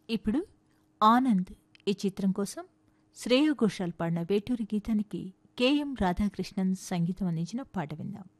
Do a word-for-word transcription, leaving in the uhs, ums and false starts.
ఇప్పుడు ఆనంద్ ఈ చిత్రం కోసం శ్రేయ ఘోషాల్ పాడిన వేటూరి గీతానికి కెఎం రాధాకృష్ణన్ సంగీతం అందించిన పాట విందాం.